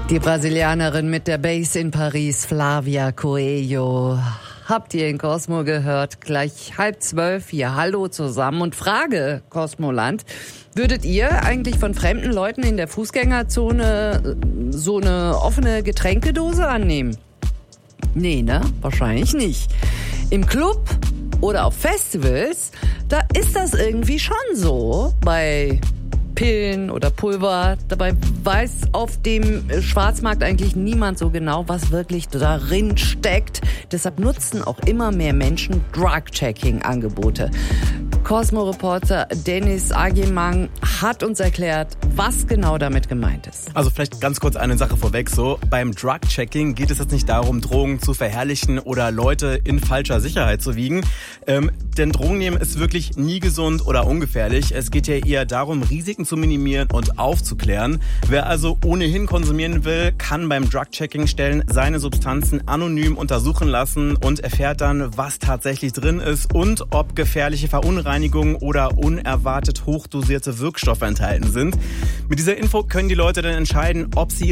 Die Brasilianerin mit der Base in Paris, Flavia Coelho. Habt ihr in Cosmo gehört? Gleich 11:30 hier. Hallo zusammen und Frage, Cosmoland. Würdet ihr eigentlich von fremden Leuten in der Fußgängerzone so eine offene Getränkedose annehmen? Nee, ne? Wahrscheinlich nicht. Im Club oder auf Festivals, da ist das irgendwie schon so. Bei Pillen oder Pulver. Dabei weiß auf dem Schwarzmarkt eigentlich niemand so genau, was wirklich darin steckt. Deshalb nutzen auch immer mehr Menschen Drug-Checking-Angebote. Cosmo-Reporter Dennis Agyemang hat uns erklärt, was genau damit gemeint ist. Also vielleicht ganz kurz eine Sache vorweg. So, beim Drug-Checking geht es jetzt nicht darum, Drogen zu verherrlichen oder Leute in falscher Sicherheit zu wiegen. Denn Drogen nehmen ist wirklich nie gesund oder ungefährlich. Es geht ja eher darum, Risiken zu minimieren und aufzuklären. Wer also ohnehin konsumieren will, kann beim Drug-Checking-Stellen seine Substanzen anonym untersuchen lassen und erfährt dann, was tatsächlich drin ist und ob gefährliche Verunreinigungen oder unerwartet hochdosierte Wirkstoffe enthalten sind. Mit dieser Info können die Leute dann entscheiden, ob sie